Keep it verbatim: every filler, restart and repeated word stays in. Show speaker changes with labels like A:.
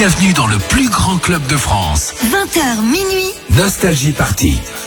A: Bienvenue dans le plus grand club de France.
B: vingt heures minuit.
A: Nostalgie Party.